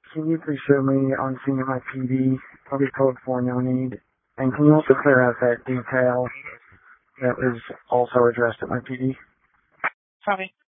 can you please show me on scene at my PD, probably code 4 no need, and can you also clear out that detail that was also addressed at my PD? Copy.